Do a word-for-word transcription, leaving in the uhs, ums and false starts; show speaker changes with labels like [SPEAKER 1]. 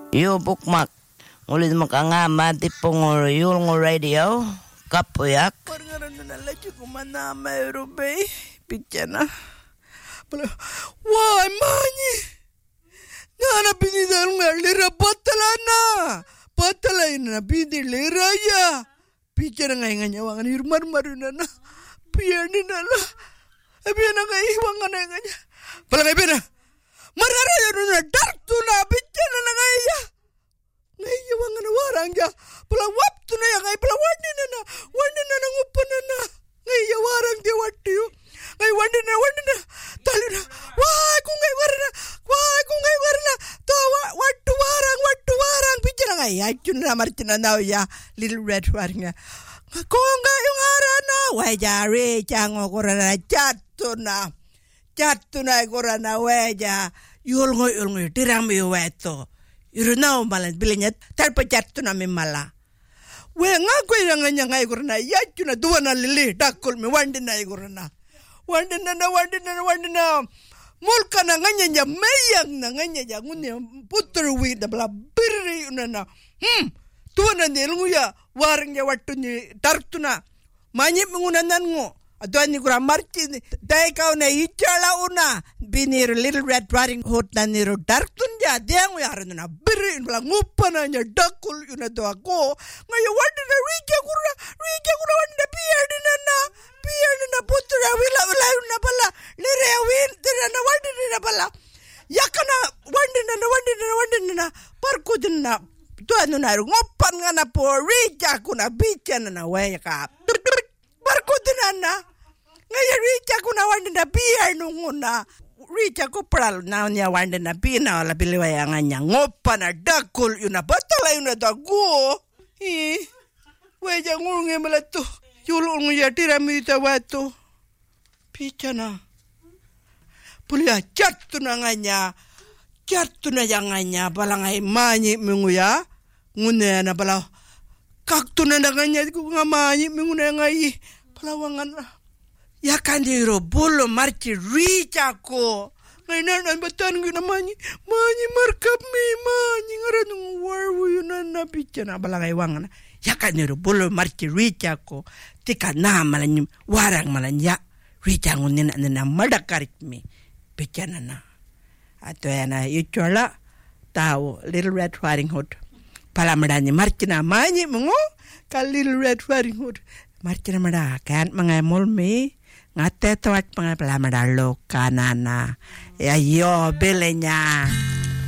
[SPEAKER 1] Yo bukmak. Ulit makangama tipong yul ng radio. Kapuyak.
[SPEAKER 2] Parang na nalaki ko manama Europe. Pitya na. Why, mani? Nana pinidal nga lira patala na. Patala na pinilira ya. Pitya na nga nga niya wangan hirmar-maru na na. Piyan ni na na. Piyan na nga iwangan na nga niya. Palang ibi na. Mararaya na dark to na. Pitya na na nga iya. Ngayon wangan na warang ya. Palang wap to na ya. Ngayon palang wadi na na. Wadi na nang upan na na. Ngayon warang di wadi yun. Ngayon wadi na wadi na. Talo na. Wah kung ngayon warang na. Wah kung ngayon warang na. To wadu warang wadu warang. Pitya na nga iya. Ito na martin na na ya. Little red warang ya. Kung ngayon warang na. Wajari chango kurana chatu na. Chatu na kurana waja. Yul ngoy yul ngoy. Tirang mi weto. Yuru na umalan bilinya. Tarpa chatu na mi mala. We nga kwe nga nga nga kurana. Yachu na duwa na lili. Dakul mi wandi na kurana. Wandi na na wandi na na wandi na. Mulka na nga nga mayang na nga nga. Ngunya putter wi da bala birri na na. Hmm. Tuwa na nilunguya. Warang ya watu ni tartu na. Manyip mengunanan ngo. Aduan ni kurang marci. Dai kau na ichala una. Binir Little Red Riding Hood na niru dark tun ya. Dia ngu ya harana beri. Bala ngupana nya dakul yuna doa ko. Ngaya wadi na rija kura. Rija kura wadi na biar di nana. Biar di nana putra wila wila yuna bala. Lire ya win. Tira na wadi di na bala. Yakana wadi nana wadi nana wadi nana. Parku di nana. Tuan nuna ngopan nga na po. Rija kuna bicha nana waya ka. Barkutinana ngaya richa kuna wanda na pia nunguna richa ko pral na nya wanda na pia na la biliwa ya nganya ngopa na dakul yuna batala yuna dago i weja ngulunge melato yulung ya tiramita watu pichana pulia chattu na nganya chattu na nganya balangai manyi menguya ngune na bala kaktu na nganya ku ngamanyi mengune ngai palawangan ya kan diro bolo marci rica ko ngai nan batan gina manyi manyi markap mi manyi ngaranung warwu yunan na pichana balangai wangan ya kan diro bolo marci rica ko tika na malan warang malan ya rica ngunin na madakarit mi pichana na ato yana ichola tahu Little Red Riding Hood palamadani marci na manyi mengo kal Little Red Riding Hood marchina mada kan mga mulmi ngate tawat mga palamada lo kanana ya yo belenya